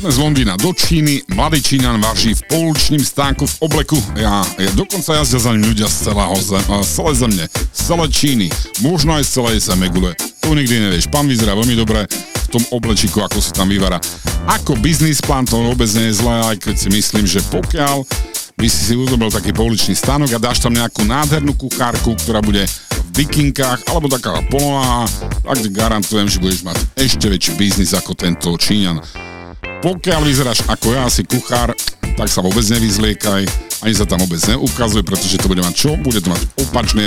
Sme z Londýna do Číny, mladý Číňan vaří v pouličním stánku v obleku. Dokonca jazdia za ním ľudia z celej zemne, z celej Číny, možno aj z celej Zemegule. To nikdy nevieš. Pán vyzerá veľmi dobre v tom oblečiku, ako si tam vyvára. Ako biznisplán to vôbec nie je zlé, aj keď si myslím, že pokiaľ by si urobil taký pouličný stánok a dáš tam nejakú nádhernú kuchárku, ktorá bude v bikinkách, alebo taká polohá, tak garantujem, že budeš mať ešte väčší biznis ako tento Číňan. Pokiaľ vyzeráš ako ja, si kuchár, tak sa vôbec nevyzliekaj, ani sa tam vôbec neukazuj, pretože to bude mať čo? Bude to mať opačný